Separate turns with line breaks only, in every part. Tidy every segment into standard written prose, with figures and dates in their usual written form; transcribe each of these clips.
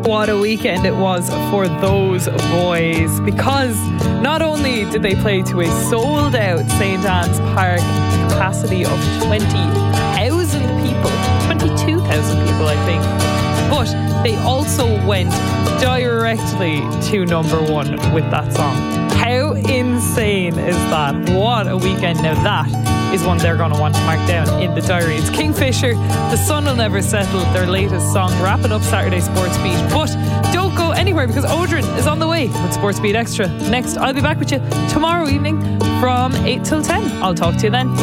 What a weekend it was for those boys, because not only did they play to a sold out St. Anne's Park capacity of 20,000 people, 22,000 people I think, but they also went directly to number one with that song. How insane is that? What a weekend. Now that is one they're going to want to mark down in the diary. It's Kingfisher, The Sun Will Never Settle, their latest song, wrapping up Saturday Sports Beat. But don't go anywhere, because Odrin is on the way with Sports Beat Extra. Next, I'll be back with you tomorrow evening from 8 till 10. I'll talk to you then.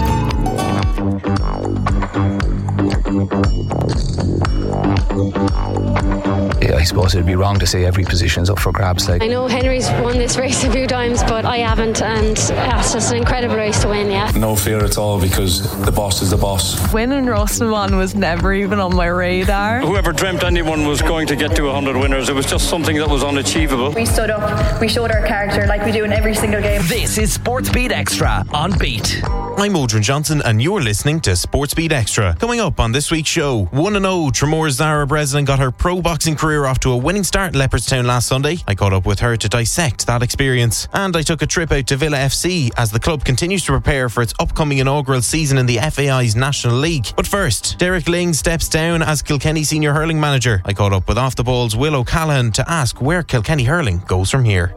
Yeah, I suppose it'd be wrong to say every position's up for grabs. I
know Henry's won this race a few times, but I haven't, and it's just an incredible race to win, yeah.
No fear at all, because the boss is the boss.
Winning Rostamon was never even on my radar.
Whoever dreamt anyone was going to get to 100 winners, it was just something that was unachievable.
We stood up, we showed our character like we do in every single game.
This is Sports Beat Extra on Beat.
I'm Odrin Johnson and you're listening to Sports Beat Extra. Coming up on this week's show, 1-0 Tremore's Zara Breslin got her pro boxing career off to a winning start in Leopardstown last Sunday. I caught up with her to dissect that experience. And I took a trip out to Villa FC as the club continues to prepare for its upcoming inaugural season in the FAI's National League. But first, Derek Ling steps down as Kilkenny senior hurling manager. I caught up with Off the Ball's Will O'Callaghan to ask where Kilkenny hurling goes from here.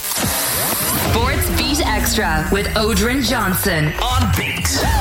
Sports Beat Extra with Odrin Johnson on Beat.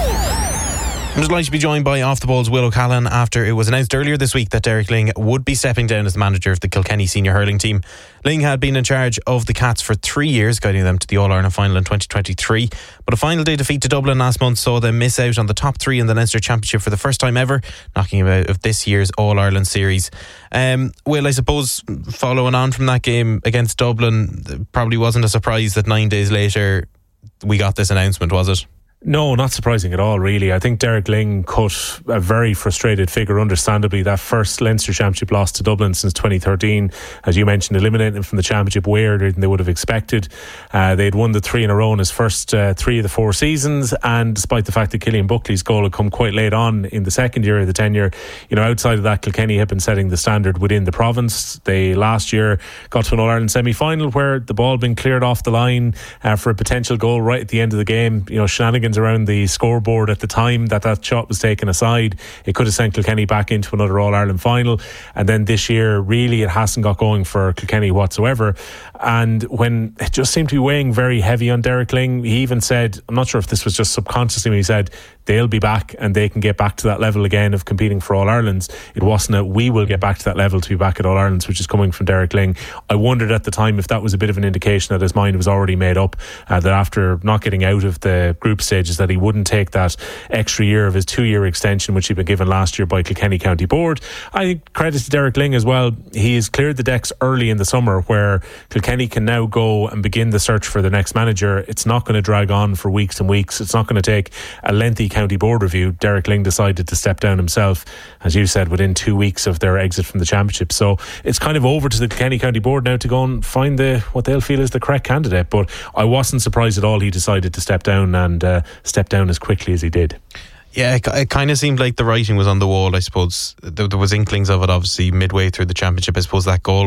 I'm delighted to be joined by Off the Ball's Will O'Callaghan after it was announced earlier this week that Derek Ling would be stepping down as the manager of the Kilkenny senior hurling team. Ling had been in charge of the Cats for 3 years, guiding them to the All-Ireland final in 2023. But a final day defeat to Dublin last month saw them miss out on the top three in the Leinster Championship for the first time ever, knocking them out of this year's All-Ireland series. Will, I suppose following on from that game against Dublin, it probably wasn't a surprise that 9 days later we got this announcement, was it?
No, not surprising at all, really. I think Derek Ling cut a very frustrated figure, understandably. That first Leinster Championship loss to Dublin since 2013, as you mentioned, eliminating them from the Championship way earlier than they would have expected. They had won the three in a row in his first 3 of the 4 seasons, and despite the fact that Killian Buckley's goal had come quite late on in the second year of the tenure, outside of that, Kilkenny had been setting the standard within the province. They last year got to an All-Ireland semi-final where the ball had been cleared off the line for a potential goal right at the end of the game. Shenanigans around the scoreboard at the time that shot was taken aside. It could have sent Kilkenny back into another All-Ireland final. And then this year, really, it hasn't got going for Kilkenny whatsoever. And when it just seemed to be weighing very heavy on Derek Ling, he even said, I'm not sure if this was just subconsciously, when he said they'll be back and they can get back to that level again of competing for All-Irelands. It wasn't a we will get back to that level to be back at All-Irelands, which is coming from Derek Ling. I wondered at the time if that was a bit of an indication that his mind was already made up, that after not getting out of the group stages that he wouldn't take that extra year of his 2-year extension which he'd been given last year by Kilkenny County Board. I think credit to Derek Ling as well. He has cleared the decks early in the summer where Kilkenny can now go and begin the search for the next manager. It's not going to drag on for weeks and weeks. It's not going to take a lengthy County Board review. Derek Ling decided to step down himself, as you said, within 2 weeks of their exit from the Championship. So it's kind of over to the Kilkenny County Board now to go and find what they'll feel is the correct candidate. But I wasn't surprised at all he decided to step down and step down as quickly as he did.
Yeah, it kind of seemed like the writing was on the wall, I suppose. There was inklings of it, obviously, midway through the Championship. I suppose that goal